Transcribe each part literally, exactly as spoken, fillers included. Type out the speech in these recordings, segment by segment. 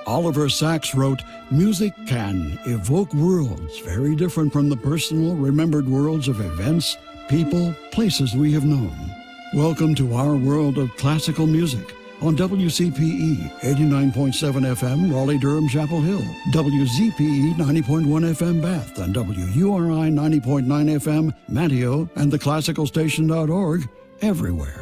Oliver Sacks wrote, "Music can evoke worlds very different from the personal, remembered worlds of events, people, places we have known." Welcome to our world of classical music on W C P E eighty-nine point seven F M, Raleigh-Durham, Chapel Hill, W Z P E ninety point one F M, Bath, and W U R I ninety point nine F M, Manteo, and the classical station dot org, everywhere.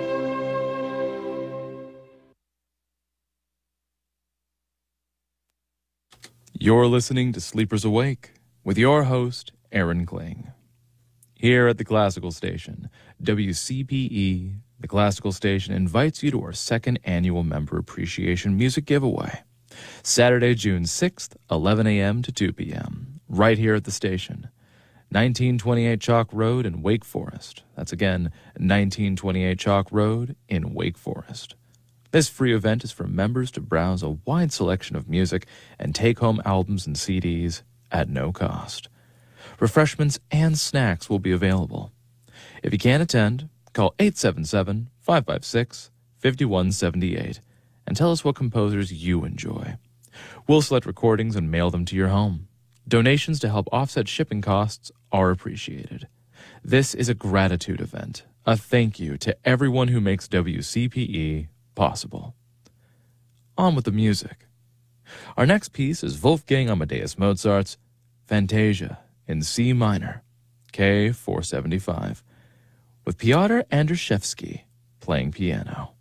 You're listening to Sleepers Awake with your host, Aaron Kling. Here at the Classical Station, W C P E, the Classical Station invites you to our second annual Member Appreciation Music Giveaway. Saturday, June sixth, eleven a.m. to two p.m., right here at the station. nineteen twenty-eight Chalk Road in Wake Forest. That's again, nineteen twenty-eight Chalk Road in Wake Forest. This free event is for members to browse a wide selection of music and take home albums and C Ds at no cost. Refreshments and snacks will be available. If you can't attend, call eight seven seven, five five six, five one seven eight and tell us what composers you enjoy. We'll select recordings and mail them to your home. Donations to help offset shipping costs are appreciated. This is a gratitude event, a thank you to everyone who makes W C P E possible. On with the music. Our next piece is Wolfgang Amadeus Mozart's Fantasia in C minor, K four seventy-five, with Piotr Andrzejewski playing piano.